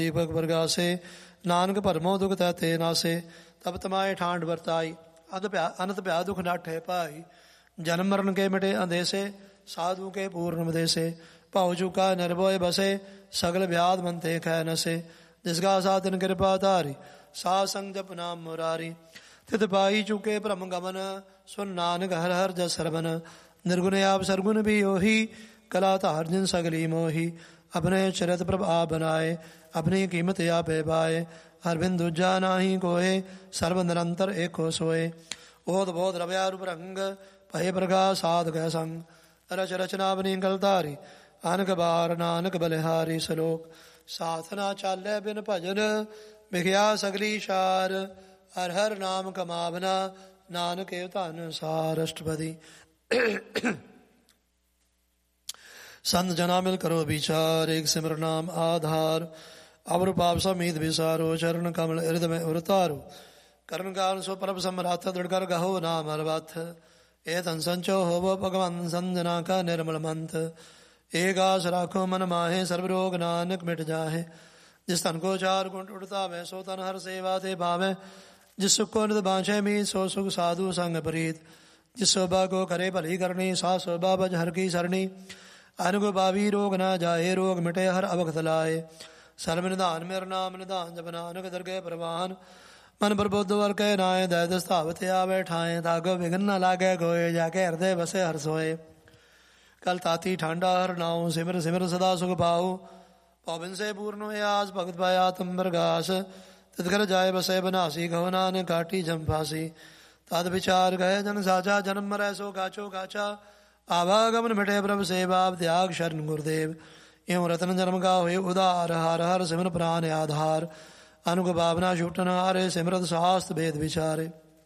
दीपक प्रगासे नानक भरमो दुख तैते नासे। तब तमाए ठांड बरताई अनत भया दुख नाठे पाई। जन्म मरण के मिटे अंधेसे साधु के पूर्ण मदेसे। भाव चुका निर्भय बसे सगल व्याध मनते खै नसे। जिसका साधन कृपा तारी सा संग जप नाम मुरारी। तित पाई चुके भ्रम गमन सुन नानक हर हर जस सरबन। निर्गुण आप सरगुण भी ओही कला धार जिन सगली मोही। अपने चरित प्रभ आप बनाए अपनी कीमत आप पाए। हर बिन दूजा नाही कोय सर्व निरंतर एक हो सोए। ओध बोध रव्या रूप रंग भय प्रकाश साध गय संग। रच रचना बनी गलधारी अनक बार नानक बलिहारी। सलोक साधना चाले बिन भजन बिखया सगली शार। हर हर नाम कमावना नानक धन सार। अष्टपदी। संत जना मिल करो विचार एक सिमर नाम आधार। अवर पाप समीत विसारो चरण कमल हृदय में उतारो। करण काल सो परब समराथ दृढ़कर गहो नाम हरवथ। ए तन संचो होवो भगवान संजना का निर्मल मंथ। एक आस राखो मन माहे सर्व रोग नानक मिट जाहे। जिस तन को चार गुण उड़ता वै सो तन हर सेवा ते भावे। जिस सुख को नित बाँछे मी सो सुख साधु संग प्रीत। जिस शोभा को करे भली करनी सा शोभा बज हर की सरणी। अनुग बावी रोग न जाए रोग मिटे हर अवगत लाए। सर्व निधान मेरा नाम निधान जब नानक दरगे प्रवान। मन प्रबुद्ध वर के नाए दैद स्थावत आवे ठाए। तागो विघ्न न लागे गोए जाके हृदय बसे हर सोए। कल ताती ठांडा हर नाऊ सिमर सिमर सदा सुख पाओ। पौबिन से पूर्ण हुए आज भगत पाया तुम बरगास। तितकर जाए बसे बनासी कहो नानक काटी जम फांसी। तद विचार गए जन साचा जन्म मरै सो गाचो गाचा। आवागमन मिटे प्रभ सेवा त्याग शरण गुरुदेव। एवं रतन जन्म का हुए उदार हर हर सिमर प्राण आधार। अनुग भावना छूटन हारे सिमरत शास्त्र वेद विचारे।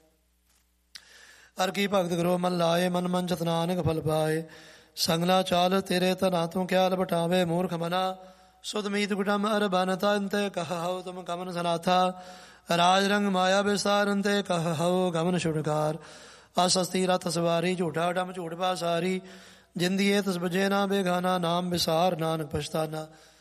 हर की भगत करो मन लाए मन मंचत नानक फल पाए। संगला चाल तेरे तना तू क्या लपटावे मूर्ख मना। सुध मीत कुटम अर बनता अंते कहो तुम कमन सनाथा। राज रंग माया विस्तारंते कहो गमन छुटकार। असस्ती रथ सवारी झूठा डम झूठ पासारी। जिंदिए तस बजे ना बेगाना नाम विसार नानक पछताना।